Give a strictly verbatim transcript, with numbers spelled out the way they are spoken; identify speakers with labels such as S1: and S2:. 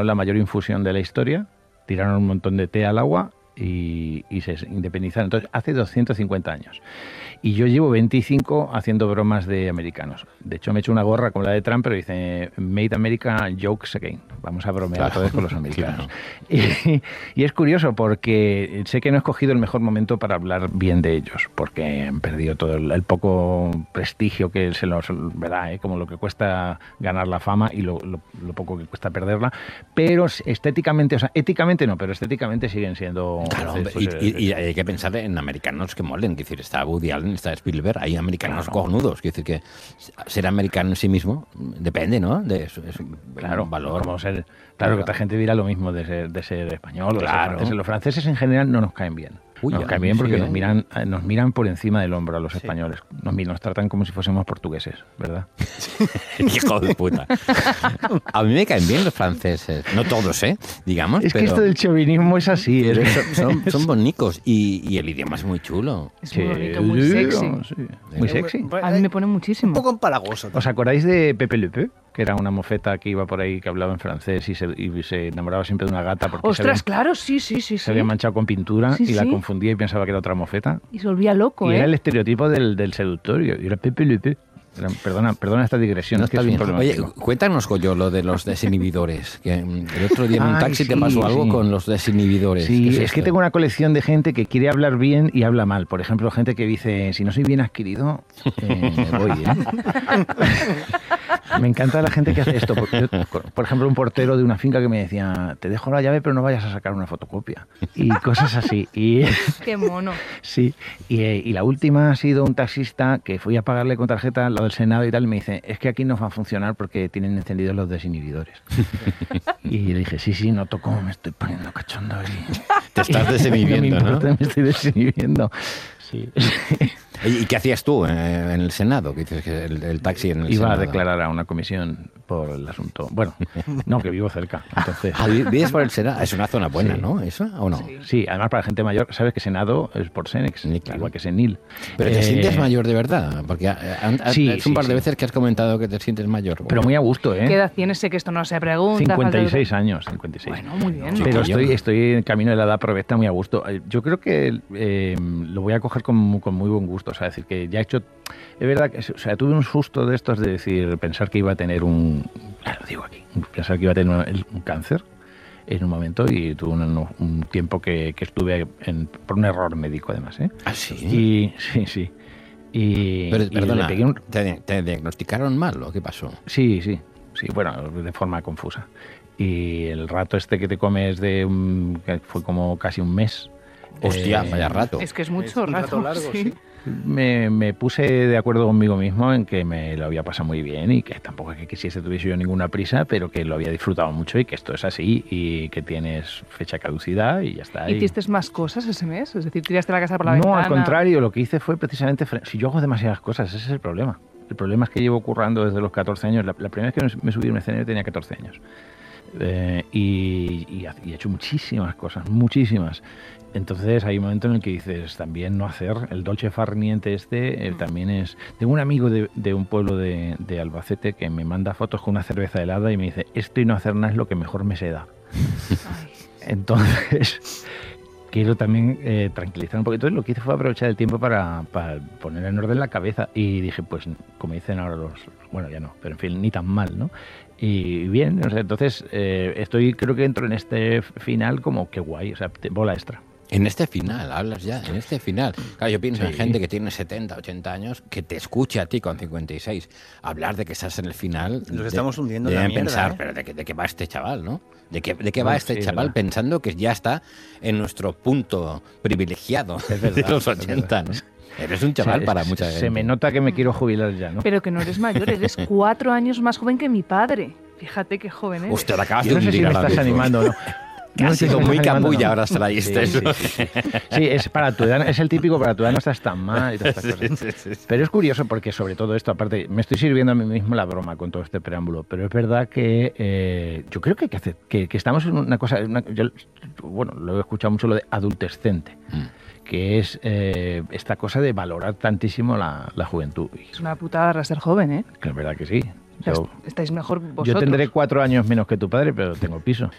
S1: la mayor infusión de la historia, tiraron un montón de té al agua y, y se independizaron. Entonces, hace doscientos cincuenta años. Y yo llevo veinticinco haciendo bromas de americanos. De hecho, me he hecho una gorra como la de Trump, pero dice Made America Jokes Again. Vamos a bromear
S2: Claro,
S1: otra vez con los americanos.
S2: claro.
S1: Y, y es curioso porque sé que no he escogido el mejor momento para hablar bien de ellos, porque han perdido todo el, el poco prestigio que se los... ¿verdad? ¿Eh? Como lo que cuesta ganar la fama y lo, lo, lo poco que cuesta perderla. Pero estéticamente, o sea, éticamente no, pero estéticamente siguen siendo...
S2: Claro,
S1: pues,
S2: y,
S1: pues,
S2: y, y hay que pensar en americanos que molen. Quiero decir, está Woody Allen, está Spielberg, hay americanos
S1: Claro.
S2: cojonudos. Quiero decir que ser americano en sí mismo depende, ¿no? De eso, es un
S1: Claro,
S2: valor.
S1: como ser, claro, que otra gente dirá lo mismo de ser, de ser español o de ser
S2: Claro.
S1: francés. Los franceses en general no nos caen bien.
S2: Uy,
S1: nos
S2: ya,
S1: caen bien porque
S2: sí,
S1: nos
S2: ¿eh?
S1: miran eh, nos miran por encima del hombro a los
S3: Sí.
S1: españoles. Nos, mi- nos tratan como si fuésemos portugueses, ¿verdad?
S2: Hijo de puta. A mí me caen bien los franceses. No todos, ¿eh? Digamos,
S1: Es que
S2: pero,
S1: esto del chauvinismo es así.
S2: pero
S1: ¿eh?
S2: son, son, son bonicos y, y el idioma es muy chulo.
S4: Es
S1: Sí,
S4: muy bonito, muy
S1: sí,
S4: sexy.
S1: sí. Muy sexy.
S3: Bueno,
S4: A mí me pone muchísimo.
S3: Un poco empalagoso.
S1: ¿Os acordáis de Pepe Le Pew? Que era una mofeta que iba por ahí, que hablaba en francés y se, y se enamoraba siempre de una gata porque se había,
S4: Ostras, claro, sí, sí, sí.
S1: se
S4: sí.
S1: había manchado con pintura
S4: Sí,
S1: y la
S4: sí.
S1: confundía y pensaba que era otra mofeta.
S4: Y se volvía loco,
S1: Y
S4: ¿eh?
S1: era el estereotipo del, del seductor. Y era Pepe Le Pew. Era- Perdona, perdona esta digresión.
S2: No
S1: es que
S2: está
S1: es un
S2: bien.
S1: problema
S2: Oye,
S1: mío.
S2: cuéntanos, Goyo, lo de los desinhibidores. Que mm, el otro día en un
S1: Ay,
S2: taxi te
S1: sí,
S2: pasó algo
S1: sí.
S2: con los desinhibidores.
S1: Sí,
S2: ¿Qué
S1: es,
S2: esto?
S1: que tengo una colección de gente que quiere hablar bien y habla mal. Por ejemplo, gente que dice, si no soy bien adquirido, eh, me voy. ¿eh? Me encanta la gente que hace esto. Por, yo, por ejemplo, un portero de una finca que me decía, te dejo la llave, pero no vayas a sacar una fotocopia. Y cosas así. Y
S4: Qué mono.
S1: sí, y, eh, y la última ha sido un taxista que fui a pagarle con tarjeta lo del Senado y tal, y me dice, es que aquí no va a funcionar porque tienen encendidos los desinhibidores. Y le dije, sí, sí, noto cómo me estoy poniendo cachondo y
S2: Te estás
S1: no
S2: desinhibiendo,
S1: me
S2: ¿no?
S1: importa, me estoy desinhibiendo. Sí.
S2: ¿Y qué hacías tú eh, en el Senado? Que dices que el, el taxi en el
S1: Iba a
S2: Senado.
S1: declarar a una comisión por el asunto. Bueno, no, que vivo cerca. Entonces,
S2: Ah, vi- vives por el Senado. Es una zona buena,
S1: Sí.
S2: ¿no? ¿Eso o no?
S1: sí, además para gente mayor, sabes que Senado es por Senex,
S2: Sí, claro.
S1: igual que Senil.
S2: Pero te
S1: Eh,
S2: sientes mayor de verdad, porque eh, han- han-
S1: Sí,
S2: es un
S1: sí,
S2: par de
S1: sí.
S2: veces que has comentado que te sientes mayor.
S1: Pero muy a gusto, ¿eh?
S4: ¿Qué edad tienes? Sé que esto no se pregunta.
S1: cincuenta y
S4: falta de-
S1: seis años, cincuenta y seis.
S4: Bueno, muy bien.
S2: Sí,
S1: Pero
S2: que yo-
S1: estoy, estoy en camino de la edad provecta muy a gusto. Eh, Yo creo que eh, lo voy a coger con, mu- con muy buen gusto. O sea, decir que ya he hecho... Es verdad que o sea, tuve un susto de estos de decir, pensar que iba a tener un... Ya lo digo aquí. Pensar que iba a tener un, un cáncer en un momento y tuve un, un tiempo que, que estuve en, por un error médico además. ¿eh?
S2: Ah, sí.
S1: Y sí, sí. Y,
S2: Pero,
S1: y
S2: perdona,
S1: le pegué un...
S2: ¿te, te diagnosticaron mal o qué pasó?
S1: Sí, sí, sí, bueno, de forma confusa. Y el rato este que te comes de un, que fue como casi un mes.
S2: Hostia,
S1: eh,
S2: vaya rato.
S4: Es que es
S3: Es
S4: mucho
S3: un rato
S4: rato.
S3: largo,
S4: sí.
S3: sí.
S1: Me, me puse de acuerdo conmigo mismo en que me lo había pasado muy bien y que tampoco es que quisiese tuviese yo ninguna prisa, pero que lo había disfrutado mucho y que esto es así y que tienes fecha de caducidad y ya está. Y-
S4: ¿Hiciste más cosas ese mes? Es decir, tiraste la casa por la
S1: no,
S4: ventana.
S1: al contrario, lo que hice fue precisamente... fre- Si yo hago demasiadas cosas, ese es el problema. El problema es que llevo currando desde los catorce años. La, la primera vez que me subí a un escenario tenía catorce años. Eh, y, y, ha- y he hecho muchísimas cosas, muchísimas. Entonces hay un momento en el que dices, también no hacer, el dolce far niente este, eh, también es... Tengo un amigo de, de un pueblo de, de Albacete que me manda fotos con una cerveza helada y me dice, esto y no hacer nada es lo que mejor me se da.
S4: Ay,
S1: Entonces, quiero también eh, tranquilizar un poquito. Lo que hice fue aprovechar el tiempo para, para poner en orden la cabeza. Y dije, pues, como dicen ahora los... Bueno, ya no, pero en fin, ni tan mal, ¿no? Y bien, o sea, entonces, eh, estoy, creo que entro en este final como que guay, o sea, te- bola extra.
S2: En este final, hablas ya, en este final. Claro, yo pienso en
S1: Sí.
S2: gente que tiene setenta, ochenta años, que te escucha a ti con cincuenta y seis hablar de que estás en el final.
S3: Nos
S2: de-
S3: estamos hundiendo en la
S2: deben
S3: mierda,
S2: pensar,
S3: ¿eh?
S2: pero ¿de qué, de qué va este chaval, no? ¿De qué, de qué va
S1: Bueno,
S2: este
S1: sí,
S2: chaval
S1: verdad.
S2: pensando que ya está en nuestro punto privilegiado
S1: Es verdad,
S2: de los
S1: es
S2: ochenta, ¿no?
S1: verdad.
S2: Eres un chaval
S1: O sea,
S2: para
S1: es-
S2: mucha
S1: se
S2: gente.
S1: me nota que me quiero jubilar ya, ¿no?
S4: pero que no eres mayor, eres cuatro años más joven que mi padre. Fíjate qué joven eres.
S2: Hostia, te acabas
S1: Yo
S2: de
S1: no sé si
S2: hundir
S1: me
S2: ahora
S1: estás
S2: mismo.
S1: animando o no.
S2: Que
S1: No
S2: ha
S1: sé si
S2: sido
S1: me
S2: muy
S1: estás animando o
S2: camulla,
S1: no.
S2: ahora se la diste.
S1: Sí, sí, sí. Sí, es para tu edad, es el típico para tu edad no estás tan mal y todas estas cosas.
S2: Sí, sí, sí.
S1: Pero es curioso porque sobre todo esto, aparte, me estoy sirviendo a mí mismo la broma con todo este preámbulo, pero es verdad que eh, yo creo que, hay que, hacer, que, que estamos en una cosa, una- yo, bueno, lo he escuchado mucho lo de adultescente,
S2: Mm.
S1: que es eh, esta cosa de valorar tantísimo la, la juventud. Y
S4: Es una putada ser joven, ¿eh?
S1: que es verdad que sí.
S4: O sea,
S1: Yo-
S4: estáis mejor vosotros.
S1: Yo tendré cuatro años menos que tu padre, pero tengo piso.